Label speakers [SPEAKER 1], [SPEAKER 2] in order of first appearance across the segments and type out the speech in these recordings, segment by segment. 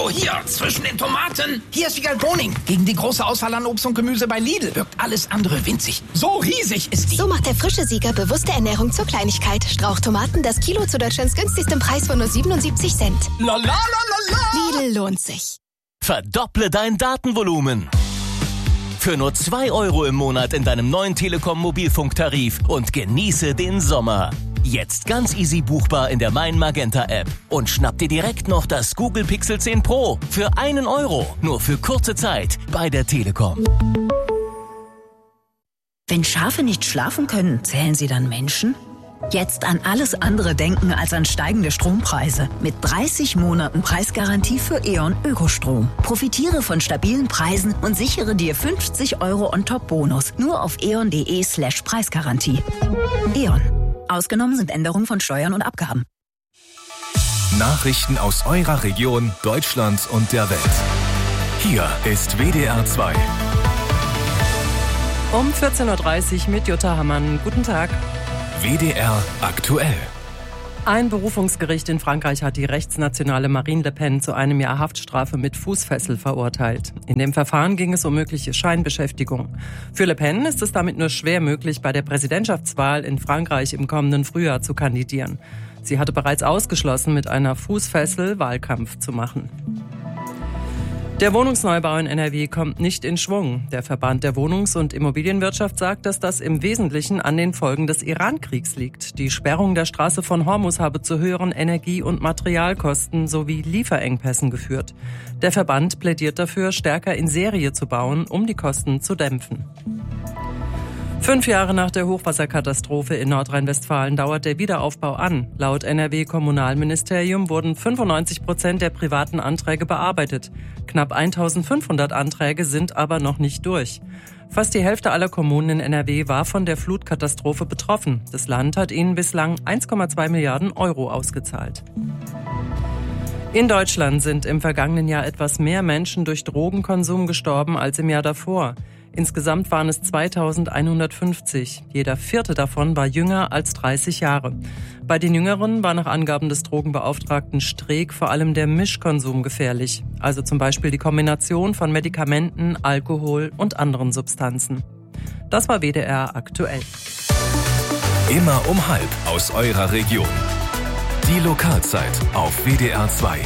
[SPEAKER 1] hier, zwischen den Tomaten. Hier ist Wiegald Boning. Gegen die große Auswahl an Obst und Gemüse bei Lidl wirkt alles andere winzig. So riesig ist die.
[SPEAKER 2] So macht der frische Sieger bewusste Ernährung zur Kleinigkeit. Strauchtomaten, das Kilo zu Deutschlands günstigstem Preis von nur 77 Cent.
[SPEAKER 1] La la la la la.
[SPEAKER 2] Lidl lohnt sich.
[SPEAKER 3] Verdopple dein Datenvolumen. Für nur 2 € im Monat in deinem neuen Telekom-Mobilfunktarif und genieße den Sommer. Jetzt ganz easy buchbar in der Mein Magenta App. Und schnapp dir direkt noch das Google Pixel 10 Pro für 1 €. Nur für kurze Zeit bei der Telekom.
[SPEAKER 4] Wenn Schafe nicht schlafen können, zählen sie dann Menschen? Jetzt an alles andere denken als an steigende Strompreise. Mit 30 Monaten Preisgarantie für E.ON Ökostrom. Profitiere von stabilen Preisen und sichere dir 50 € on-top-Bonus. Nur auf eon.de/Preisgarantie. E.ON. Ausgenommen sind Änderungen von Steuern und Abgaben.
[SPEAKER 5] Nachrichten aus eurer Region, Deutschland und der Welt. Hier ist WDR 2.
[SPEAKER 6] Um 14:30 Uhr mit Jutta Hammann. Guten Tag.
[SPEAKER 5] WDR aktuell.
[SPEAKER 6] Ein Berufungsgericht in Frankreich hat die rechtsnationale Marine Le Pen zu 1 Jahr Haftstrafe mit Fußfessel verurteilt. In dem Verfahren ging es um mögliche Scheinbeschäftigung. Für Le Pen ist es damit nur schwer möglich, bei der Präsidentschaftswahl in Frankreich im kommenden Frühjahr zu kandidieren. Sie hatte bereits ausgeschlossen, mit einer Fußfessel Wahlkampf zu machen. Der Wohnungsneubau in NRW kommt nicht in Schwung. Der Verband der Wohnungs- und Immobilienwirtschaft sagt, dass das im Wesentlichen an den Folgen des Iran-Kriegs liegt. Die Sperrung der Straße von Hormuz habe zu höheren Energie- und Materialkosten sowie Lieferengpässen geführt. Der Verband plädiert dafür, stärker in Serie zu bauen, um die Kosten zu dämpfen. 5 Jahre nach der Hochwasserkatastrophe in Nordrhein-Westfalen dauert der Wiederaufbau an. Laut NRW-Kommunalministerium wurden 95% der privaten Anträge bearbeitet. Knapp 1500 Anträge sind aber noch nicht durch. Fast die Hälfte aller Kommunen in NRW war von der Flutkatastrophe betroffen. Das Land hat ihnen bislang 1,2 Milliarden € ausgezahlt. In Deutschland sind im vergangenen Jahr etwas mehr Menschen durch Drogenkonsum gestorben als im Jahr davor. Insgesamt waren es 2150. Jeder 4. davon war jünger als 30 Jahre. Bei den Jüngeren war nach Angaben des Drogenbeauftragten Streeck vor allem der Mischkonsum gefährlich. Also zum Beispiel die Kombination von Medikamenten, Alkohol und anderen Substanzen. Das war WDR aktuell.
[SPEAKER 5] Immer um 12 aus eurer Region. Die Lokalzeit auf WDR 2.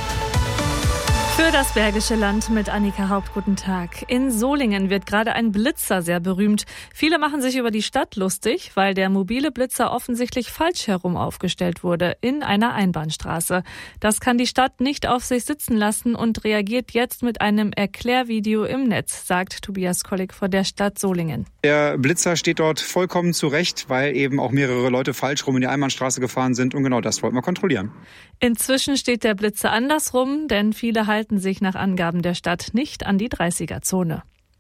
[SPEAKER 7] Für das Bergische Land mit Annika Haupt, guten Tag. In Solingen wird gerade ein Blitzer sehr berühmt. Viele machen sich über die Stadt lustig, weil der mobile Blitzer offensichtlich falsch herum aufgestellt wurde, in einer Einbahnstraße. Das kann die Stadt nicht auf sich sitzen lassen und reagiert jetzt mit einem Erklärvideo im Netz, sagt Tobias Kollig von der Stadt Solingen.
[SPEAKER 8] Der Blitzer steht dort vollkommen zurecht, weil eben auch mehrere Leute falsch rum in die Einbahnstraße gefahren sind und genau das wollten wir kontrollieren.
[SPEAKER 7] Inzwischen steht der Blitzer andersrum, denn viele halten sich nach Angaben der Stadt nicht an die 30er-Zone.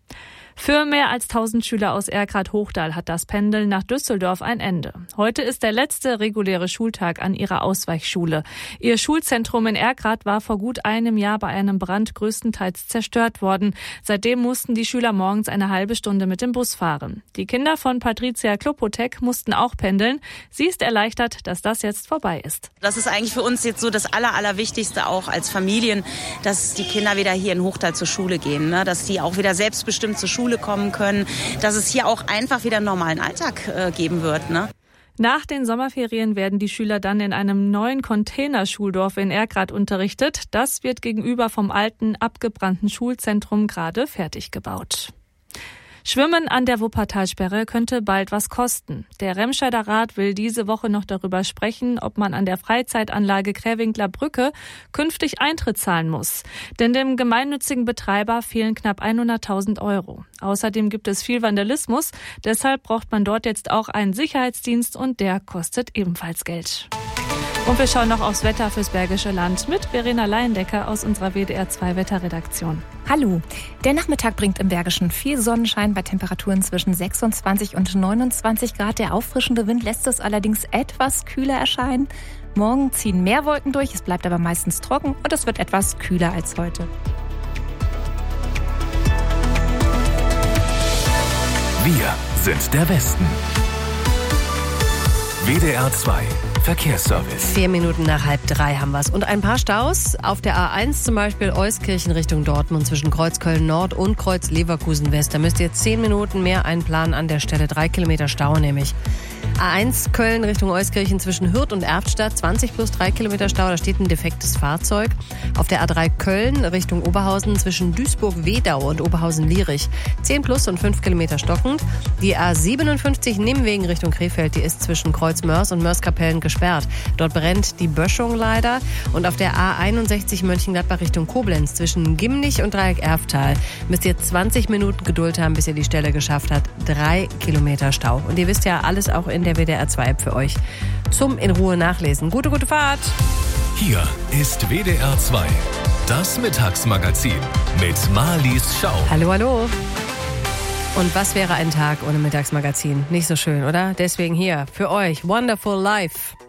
[SPEAKER 7] Für mehr als 1000 Schüler aus Erkrath-Hochdal hat das Pendeln nach Düsseldorf ein Ende. Heute ist der letzte reguläre Schultag an ihrer Ausweichschule. Ihr Schulzentrum in Erkrath war vor gut einem Jahr bei einem Brand größtenteils zerstört worden. Seitdem mussten die Schüler morgens eine halbe Stunde mit dem Bus fahren. Die Kinder von Patricia Klopotek mussten auch pendeln. Sie ist erleichtert, dass das jetzt vorbei ist.
[SPEAKER 9] Das ist eigentlich für uns jetzt so das Allerwichtigste auch als Familien, dass die Kinder wieder hier in Hochdal zur Schule gehen, ne? Dass die auch wieder selbstbestimmt zur Schule kommen können, dass es hier auch einfach wieder einen normalen Alltag geben wird, ne?
[SPEAKER 7] Nach den Sommerferien werden die Schüler dann in einem neuen Containerschuldorf in Erkrath unterrichtet. Das wird gegenüber vom alten, abgebrannten Schulzentrum gerade fertig gebaut. Schwimmen an der Wuppertalsperre könnte bald was kosten. Der Remscheider Rat will diese Woche noch darüber sprechen, ob man an der Freizeitanlage Krähwinkler Brücke künftig Eintritt zahlen muss. Denn dem gemeinnützigen Betreiber fehlen knapp 100.000 €. Außerdem gibt es viel Vandalismus. Deshalb braucht man dort jetzt auch einen Sicherheitsdienst und der kostet ebenfalls Geld. Und wir schauen noch aufs Wetter fürs Bergische Land mit Verena Leindecker aus unserer WDR 2 Wetterredaktion.
[SPEAKER 10] Hallo. Der Nachmittag bringt im Bergischen viel Sonnenschein bei Temperaturen zwischen 26 und 29 Grad. Der auffrischende Wind lässt es allerdings etwas kühler erscheinen. Morgen ziehen mehr Wolken durch, es bleibt aber meistens trocken und es wird etwas kühler als heute.
[SPEAKER 5] Wir sind der Westen. WDR 2 Verkehrsservice.
[SPEAKER 11] 4 Minuten nach 2:30 haben wir's. Und ein paar Staus. Auf der A1 zum Beispiel Euskirchen Richtung Dortmund zwischen Kreuz Köln Nord und Kreuz Leverkusen West. Da müsst ihr 10 Minuten mehr einplanen an der Stelle. 3 Kilometer Stau nämlich. A1 Köln Richtung Euskirchen zwischen Hürth und Erftstadt, 20 plus 3 Kilometer Stau, da steht ein defektes Fahrzeug. Auf der A3 Köln Richtung Oberhausen zwischen Duisburg-Wedau und Oberhausen-Lierich, 10 plus und 5 Kilometer stockend. Die A57 Nimwegen Richtung Krefeld, die ist zwischen Kreuz Mörs und Mörs-Kapellen gesperrt. Dort brennt die Böschung leider. Und auf der A61 Mönchengladbach Richtung Koblenz zwischen Gimnich und Dreieck Erftal müsst ihr 20 Minuten Geduld haben, bis ihr die Stelle geschafft habt. 3 Kilometer Stau. Und ihr wisst ja, alles auch in der WDR2-App für euch zum in Ruhe nachlesen. Gute Fahrt!
[SPEAKER 5] Hier ist WDR 2, das Mittagsmagazin mit Marlies Schau.
[SPEAKER 11] Hallo. Und was wäre ein Tag ohne Mittagsmagazin? Nicht so schön, oder? Deswegen hier für euch Wonderful Life.